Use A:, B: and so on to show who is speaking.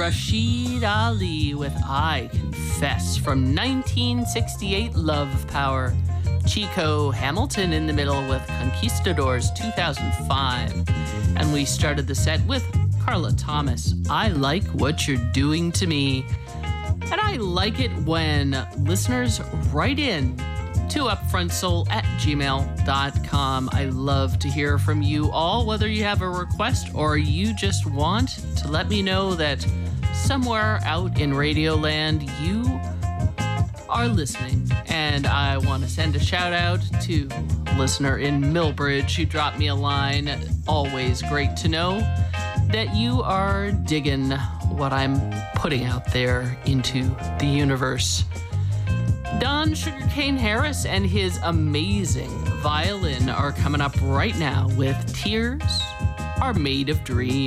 A: Rashid Ali with I Confess from 1968, Love Power. Chico Hamilton in the middle with Conquistadors 2005. And we started the set with Carla Thomas, I Like What You're Doing to Me. And I like it when listeners write in to upfrontsoul@gmail.com. I love to hear from you all, whether you have a request or you just want to let me know that somewhere out in Radioland you are listening. And I want to send a shout out to a listener in Millbridge who dropped me a line. Always great to know that you are digging what I'm putting out there into the universe. Don Sugarcane Harris and his amazing violin are coming up right now with Tears Are Made of Dreams.